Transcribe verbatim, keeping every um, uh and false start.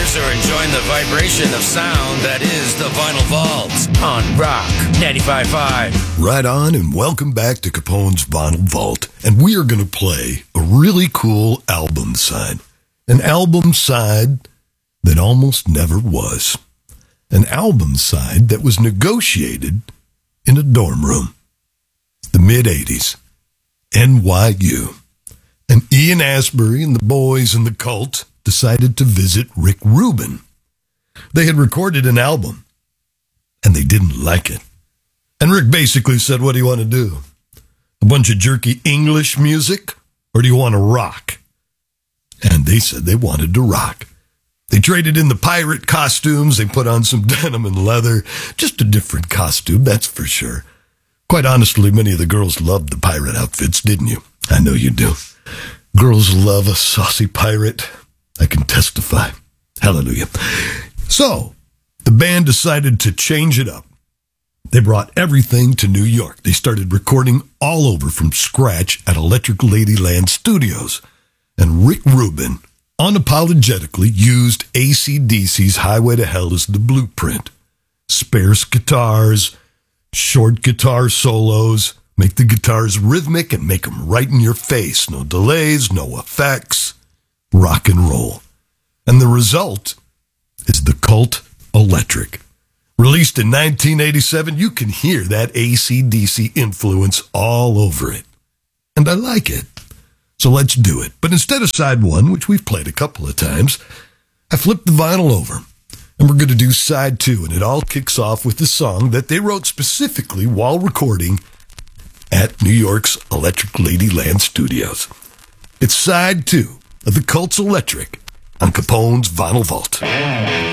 listeners are enjoying the vibration of sound that is the Vinyl Vault on Rock ninety-five point five. Right on, and welcome back to Capone's Vinyl Vault. And we are going to play a really cool album side. An album side that almost never was. An album side that was negotiated in a dorm room. The mid-eighties. N Y U. And Ian Astbury and the boys in the Cult decided to visit Rick Rubin. They had recorded an album, and they didn't like it. And Rick basically said, what do you want to do? A bunch of jerky English music, or do you want to rock? And they said they wanted to rock. They traded in the pirate costumes, they put on some denim and leather, just a different costume, that's for sure. Quite honestly, many of the girls loved the pirate outfits, didn't you? I know you do. Girls love a saucy pirate. I can testify. Hallelujah. So, the band decided to change it up. They brought everything to New York. They started recording all over from scratch at Electric Ladyland Studios. And Rick Rubin unapologetically used A C D C's Highway to Hell as the blueprint. Sparse guitars, short guitar solos, make the guitars rhythmic and make them right in your face. No delays, no effects. Rock and roll. And the result is the Cult Electric. Released in nineteen eighty-seven, you can hear that A C D C influence all over it. And I like it. So let's do it. But instead of side one, which we've played a couple of times, I flipped the vinyl over. And we're going to do side two. And it all kicks off with the song that they wrote specifically while recording at New York's Electric Ladyland Studios. It's side two of the Cult's Electric on Capone's Vinyl Vault.